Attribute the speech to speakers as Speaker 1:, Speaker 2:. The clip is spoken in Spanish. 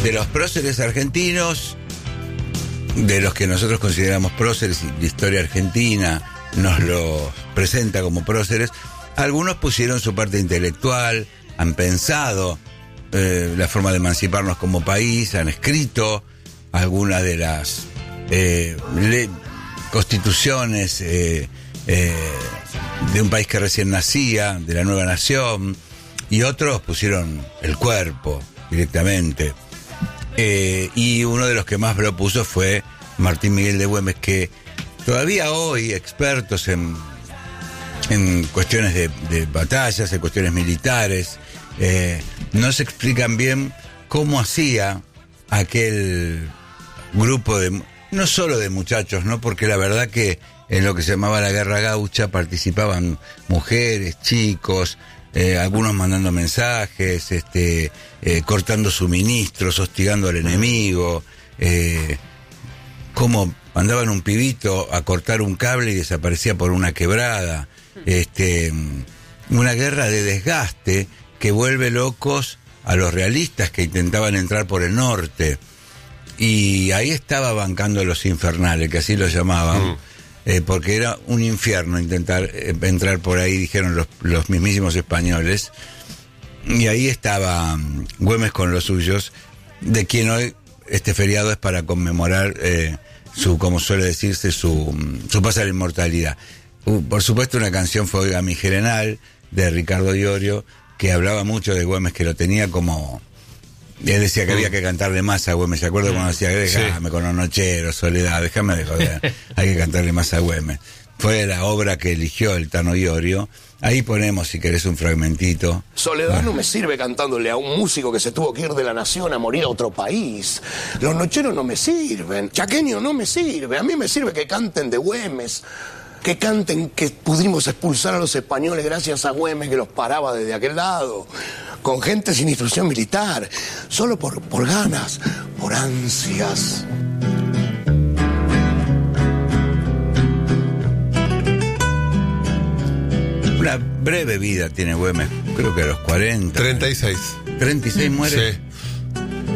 Speaker 1: de los próceres argentinos, de los que nosotros consideramos próceres y la historia argentina nos los presenta como próceres, algunos pusieron su parte intelectual, han pensado la forma de emanciparnos como país, han escrito algunas de las constituciones de un país que recién nacía, de la nueva nación, y otros pusieron el cuerpo directamente. Y uno de los que más lo puso fue Martín Miguel de Güemes, que todavía hoy expertos en cuestiones de batallas, en cuestiones militares, no se explican bien cómo hacía aquel grupo no solo de muchachos, ¿no? Porque la verdad que en lo que se llamaba la Guerra Gaucha participaban mujeres, chicos, algunos mandando mensajes, cortando suministros, hostigando al enemigo, cómo mandaban un pibito a cortar un cable y desaparecía por una quebrada, una guerra de desgaste que vuelve locos a los realistas que intentaban entrar por el norte. Y ahí estaba bancando los infernales, que así los llamaban, porque era un infierno intentar entrar por ahí, dijeron los mismísimos españoles. Y ahí estaba Güemes con los suyos, de quien hoy este feriado es para conmemorar como suele decirse, su paso a la inmortalidad. Por supuesto, una canción fue Oiga mi General, de Ricardo Iorio, que hablaba mucho de Güemes, que lo tenía como... Él decía que había que cantarle más a Güemes. ¿Se acuerda cuando decía, déjame con los nocheros, Soledad, déjame de joder, hay que cantarle más a Güemes? Fue la obra que eligió el Tano Iorio. Ahí ponemos, si querés, un fragmentito.
Speaker 2: Soledad no me sirve cantándole a un músico que se tuvo que ir de la nación a morir a otro país. Los nocheros no me sirven. Chaqueño no me sirve. A mí me sirve que canten de Güemes. Que canten que pudimos expulsar a los españoles gracias a Güemes, que los paraba desde aquel lado. Con gente sin instrucción militar. Solo por ganas, por ansias.
Speaker 1: Una breve vida tiene Güemes, creo que a los 40.
Speaker 3: 36.
Speaker 1: ¿36 muere?
Speaker 3: Sí.